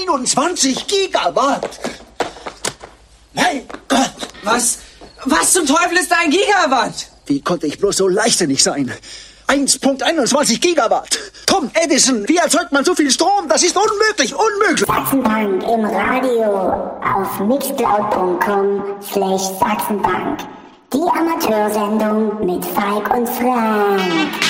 21 Gigawatt! Mein Gott! Was zum Teufel ist ein Gigawatt? Wie konnte ich bloß so leichtsinnig sein? 1,21 Gigawatt! Komm, Edison, wie erzeugt man so viel Strom? Das ist unmöglich, unmöglich! Sachsenpunk im Radio auf mixcloud.com/Sachsenpunk. Die Amateursendung mit Falk und Frank.